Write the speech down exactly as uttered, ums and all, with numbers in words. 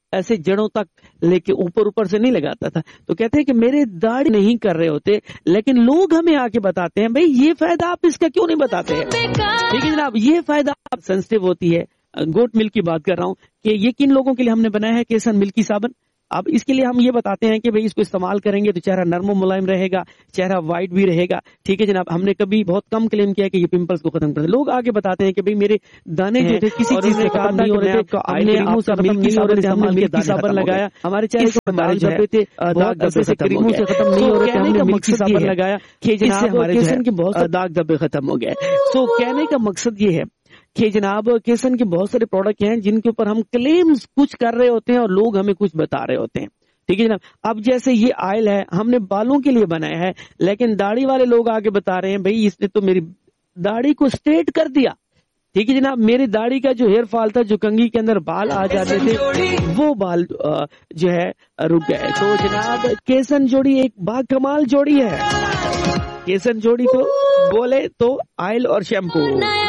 ایسے جڑوں تک لے کے اوپر اوپر سے نہیں لگاتا تھا. تو کہتے ہیں کہ میرے داڑھی نہیں کر رہے ہوتے, لیکن لوگ ہمیں آ کے بتاتے ہیں بھائی یہ فائدہ آپ اس کا کیوں نہیں بتاتے ہیں. ٹھیک ہے جناب, یہ فائدہ آپ سینسٹیو ہوتی ہے. گوٹ ملک کی بات کر رہا ہوں کہ یہ کن لوگوں کے لیے ہم نے بنایا ہے کیسن ملکی صابن. اب اس کے لیے ہم یہ بتاتے ہیں کہ بھئی اس کو استعمال کریں گے تو چہرہ نرم و ملائم رہے گا, چہرہ وائٹ بھی رہے گا. ٹھیک ہے جناب, ہم نے کبھی بہت کم کلیم کیا کہ یہ پمپلز کو ختم کر دے. لوگ آگے بتاتے ہیں کہ بھئی میرے دانے جو تھے کسی چیز سے ختم نہیں ہو رہے تھے, ہم نے آپ کا ملکی صابن ہم نے ملکی صابن لگایا, ہمارے چہرے کو داغ دھبے تھے بہت دھبے سے کریموں سے ختم نہیں ہو رہے تھے, ہم نے ملکی صابن لگایا کہ جناب کیسن کے بہت سے داغ دھبے ختم ہو گئے. سو کہنے کا مقصد یہ ہے کہ جناب کیسن کے بہت سارے پروڈکٹ ہیں جن کے اوپر ہم کلیمز کچھ کر رہے ہوتے ہیں اور لوگ ہمیں کچھ بتا رہے ہوتے ہیں. ٹھیک ہے جناب, اب جیسے یہ آئل ہے ہم نے بالوں کے لیے بنایا ہے, لیکن داڑھی والے لوگ آگے بتا رہے ہیں بھئی اس نے تو میری داڑھی کو اسٹریٹ کر دیا. ٹھیک ہے جناب, میری داڑھی کا جو ہیئر فال تھا, جو کنگھی کے اندر بال آ جاتے تھے, وہ بال جو ہے رک گئے. تو جناب کیسن جوڑی ایک با کمال جوڑی ہے. کیسن جوڑی تو بولے تو آئل اور شیمپو.